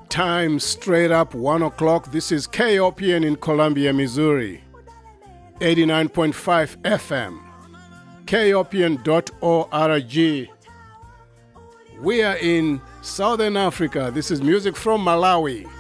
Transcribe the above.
Time straight up 1 o'clock. This is KOPN in Columbia, Missouri. 89.5 FM. KOPN.org. We are in Southern Africa. This is music from Malawi.